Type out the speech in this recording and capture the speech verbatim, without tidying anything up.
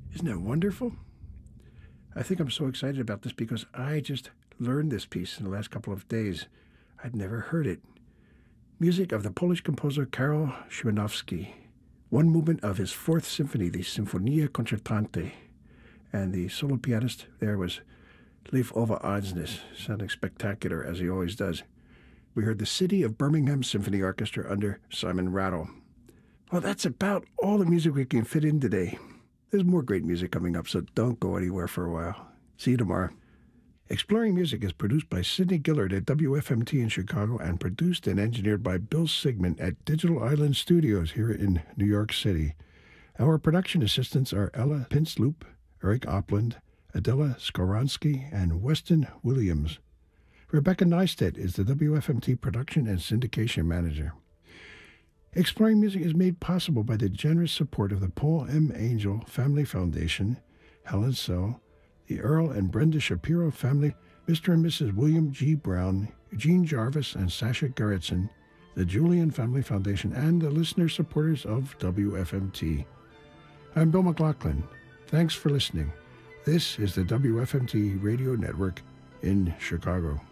Isn't that wonderful? I think I'm so excited about this because I just learned this piece in the last couple of days. I'd never heard it. Music of the Polish composer Karol Szymanowski. One movement of his Fourth Symphony, the Sinfonia Concertante. And the solo pianist there was Leif Ove Ansnes, sounding spectacular as he always does. We heard the City of Birmingham Symphony Orchestra under Simon Rattle. Well, that's about all the music we can fit in today. There's more great music coming up, so don't go anywhere for a while. See you tomorrow. Exploring Music is produced by Sidney Gillard at W F M T in Chicago and produced and engineered by Bill Sigmund at Digital Island Studios here in New York City. Our production assistants are Ella Pinsloop, Eric Opland, Adela Skoronsky, and Weston Williams. Rebecca Neistat is the W F M T production and syndication manager. Exploring Music is made possible by the generous support of the Paul M. Angel Family Foundation, Helen So, the Earl and Brenda Shapiro family, Mister and Missus William G. Brown, Eugene Jarvis, and Sasha Gerritsen, the Julian Family Foundation, and the listener supporters of W F M T. I'm Bill McLaughlin. Thanks for listening. This is the W F M T Radio Network in Chicago.